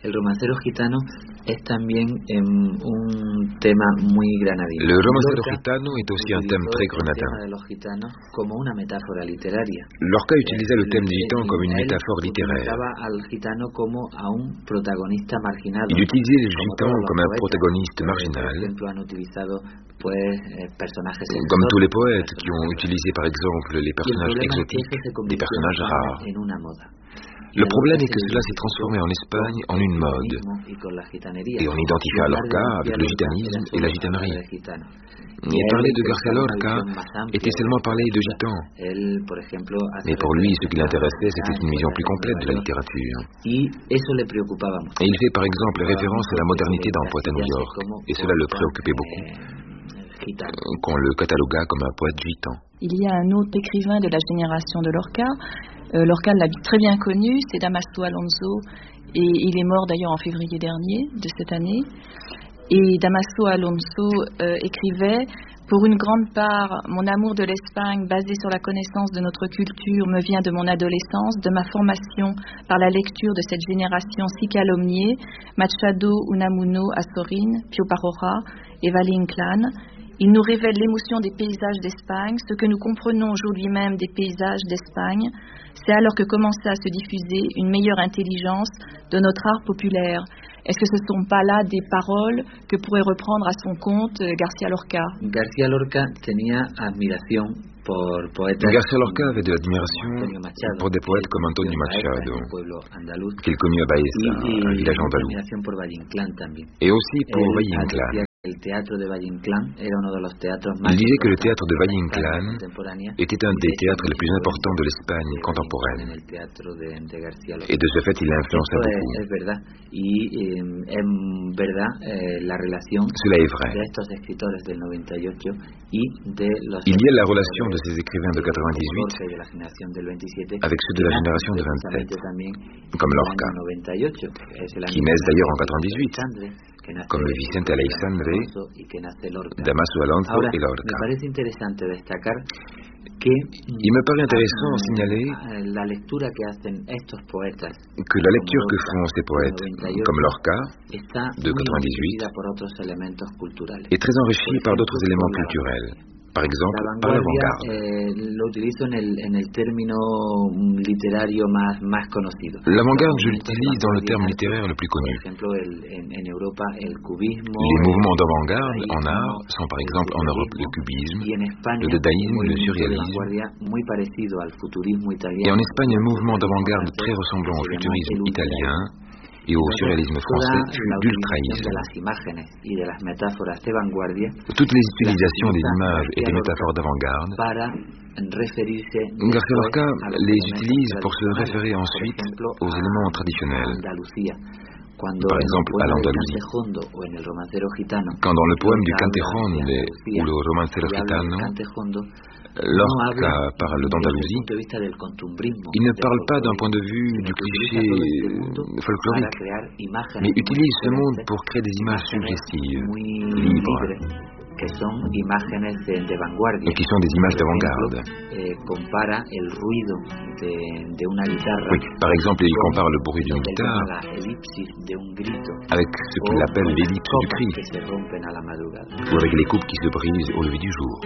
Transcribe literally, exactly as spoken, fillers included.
El romancero gitano es también eh, un tema muy granadino. Le romancero gitano est aussi un thème très grenadin. El tema de los gitanos como una metáfora literaria. Lorca utilisait le thème des gitans comme une métaphore littéraire. Al gitano como a un protagonista marginado. Il utilisait les gitans comme un protagoniste marginal. Por ejemplo, han utilizado pues eh, personajes comme tous les poètes qui ont utilisé par exemple les personnages exotiques, des personnages rares. Le problème est que cela s'est transformé en Espagne en une mode, et on identifia Lorca avec le gitanisme et la gitanerie. Et parler de García Lorca était seulement parler de gitans. Mais pour lui, ce qui l'intéressait, c'était une vision plus complète de la littérature. Et il fait par exemple référence à la modernité d'un poète à New York, et cela le préoccupait beaucoup, qu'on le cataloga comme un poète gitan. Il y a un autre écrivain de la génération de Lorca, euh, Lorca l'a très bien connu, c'est Damaso Alonso, et il est mort d'ailleurs en février dernier de cette année. Et Damaso Alonso euh, écrivait: pour une grande part, mon amour de l'Espagne, basé sur la connaissance de notre culture, me vient de mon adolescence, de ma formation par la lecture de cette génération si calomniée, Machado, Unamuno, Azorín, Pío Baroja et Valle Inclán. Il nous révèle l'émotion des paysages d'Espagne, ce que nous comprenons aujourd'hui même des paysages d'Espagne. C'est alors que commençait à se diffuser une meilleure intelligence de notre art populaire. Est-ce que ce ne sont pas là des paroles que pourrait reprendre à son compte García Lorca? García Lorca tenía admiración por poetas. García Lorca avait de l'admiration pour des poètes comme Antonio Machado, qu'il connut à Baeza, un village andalou, et aussi pour Valle Inclán. El teatro de Valle Inclán era uno de los teatros más. Il disait que le théâtre de Valle Inclán était un des théâtres les plus importants de l'Espagne contemporaine. Et de ce fait, il l'influença beaucoup. Cela est vrai. Il y a la relation de ces écrivains de quatre-vingt-dix-huit avec ceux de la génération de vingt-sept, comme Lorca, qui naissent d'ailleurs en quatre-vingt-dix-huit, comme Vicente Aleixandre, Damaso Alonso et Lorca. Il me paraît intéressant de signaler que la lecture que font ces poètes, comme Lorca, de quatre-vingt-dix-huit, est très enrichie par d'autres éléments culturels. Par exemple, par l'avant-garde. L'avant-garde, je l'utilise dans le terme littéraire le plus connu. Les mouvements d'avant-garde en art sont par exemple en Europe le cubisme, le dadaïsme, le surréalisme, et en Espagne un mouvement d'avant-garde très ressemblant au futurisme italien et au surréalisme français fut l'ultraïsme. Toutes les utilisations des images et des métaphores d'avant-garde, García Lorca les utilise pour se référer ensuite aux éléments traditionnels. Par exemple à l'Andalousie, quand dans le poème du Cantejon ou le romancero gitano, Lorca parle d'Andalousie, il ne parle pas d'un point de vue du cliché folklorique, mais utilise ce monde pour créer des images suggestives, libres, et qui sont des images d'avant-garde. Oui, par exemple, il compare le bruit d'une guitare avec ce qu'il appelle l'ellipse du cri, ou avec les coupes qui se brisent au lever du jour.